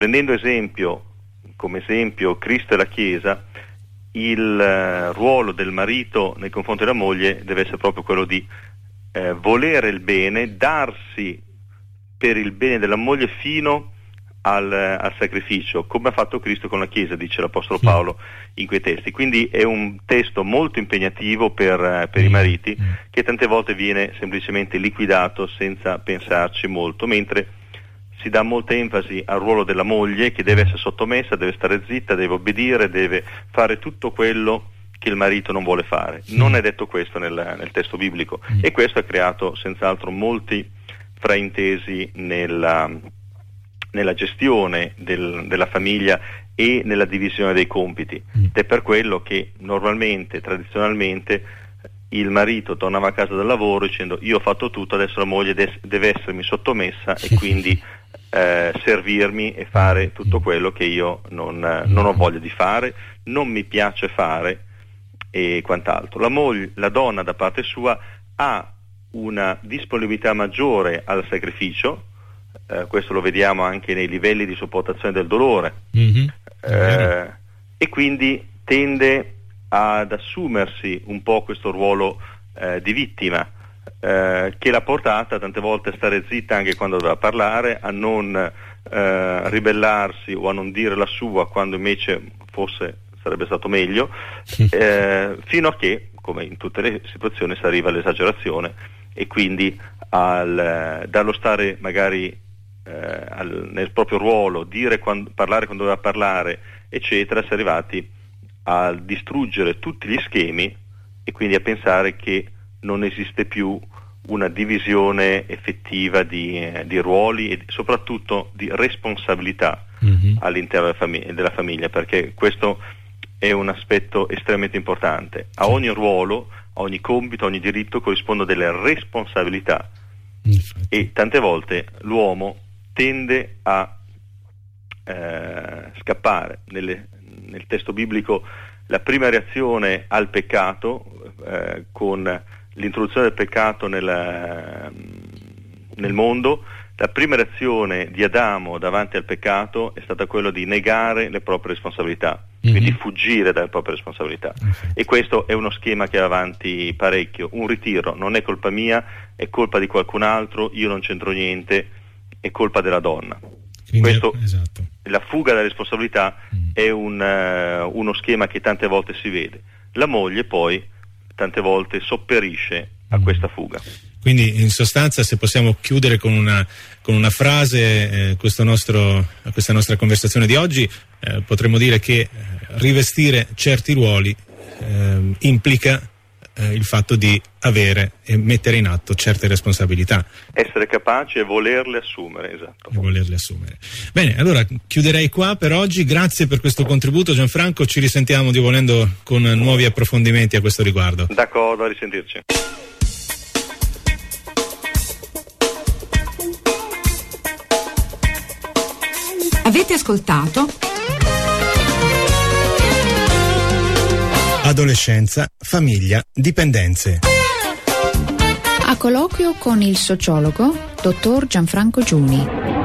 Prendendo come esempio Cristo e la Chiesa, il ruolo del marito nei confronti della moglie deve essere proprio quello di volere il bene, darsi per il bene della moglie fino al sacrificio, come ha fatto Cristo con la Chiesa, dice l'Apostolo Paolo in quei testi. Quindi è un testo molto impegnativo per i mariti, che tante volte viene semplicemente liquidato senza pensarci molto, mentre si dà molta enfasi al ruolo della moglie, che deve essere sottomessa, deve stare zitta, deve obbedire, deve fare tutto quello che il marito non vuole fare. Non è detto questo nel testo biblico, e questo ha creato senz'altro molti fraintesi nella gestione della famiglia e nella divisione dei compiti. Ed è per quello che normalmente, tradizionalmente, il marito tornava a casa dal lavoro dicendo: io ho fatto tutto, adesso la moglie deve essermi sottomessa e quindi servirmi e fare tutto quello che io non ho voglia di fare, non mi piace fare e quant'altro. La donna da parte sua ha una disponibilità maggiore al sacrificio, questo lo vediamo anche nei livelli di sopportazione del dolore, e quindi tende ad assumersi un po' questo ruolo di vittima, che l'ha portata tante volte a stare zitta anche quando doveva parlare, a non ribellarsi o a non dire la sua quando invece forse sarebbe stato meglio, fino a che, come in tutte le situazioni, si arriva all'esagerazione e quindi dallo stare magari nel proprio ruolo, parlare quando doveva parlare, eccetera, si è arrivati a distruggere tutti gli schemi e quindi a pensare che non esiste più una divisione effettiva di ruoli e soprattutto di responsabilità all'interno della famiglia, perché questo è un aspetto estremamente importante. A ogni ruolo, a ogni compito, a ogni diritto corrispondono delle responsabilità. E tante volte l'uomo tende a scappare. Nel testo biblico la prima reazione al peccato, con l'introduzione del peccato nel mondo, la prima reazione di Adamo davanti al peccato è stata quella di negare le proprie responsabilità, quindi fuggire dalle proprie responsabilità. E questo è uno schema che va avanti parecchio. Un ritiro: non è colpa mia, è colpa di qualcun altro, io non c'entro niente, è colpa della donna. Quindi, questo, esatto. La fuga dalla responsabilità è uno schema che tante volte si vede. La moglie poi tante volte sopperisce a questa fuga. Quindi in sostanza, se possiamo chiudere con una frase questa nostra conversazione di oggi, potremmo dire che rivestire certi ruoli implica il fatto di avere e mettere in atto certe responsabilità. Essere capaci e volerle assumere, esatto. E volerle assumere. Bene, allora chiuderei qua per oggi. Grazie per questo contributo, Gianfranco. Ci risentiamo, Dio volendo, con nuovi approfondimenti a questo riguardo. D'accordo, a risentirci. Avete ascoltato Adolescenza, famiglia, dipendenze. A colloquio con il sociologo dottor Gianfranco Giuni.